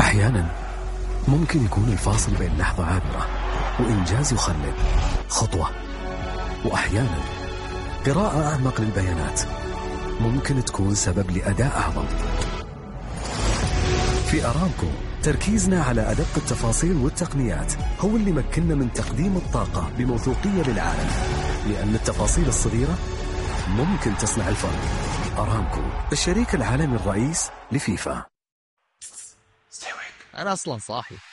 أحيانا ممكن يكون الفاصل بين لحظة عابرة وإنجاز يخلد خطوة، وأحيانا قراءة أعمق للبيانات ممكن تكون سبب لأداء أعظم. في أرامكو تركيزنا على أدق التفاصيل والتقنيات هو اللي مكننا من تقديم الطاقة بموثوقية للعالم، لأن التفاصيل الصغيرة ممكن تصنع الفرق. أرامكو، الشريك العالمي الرئيس لفيفا. أنا أصلا صاحي.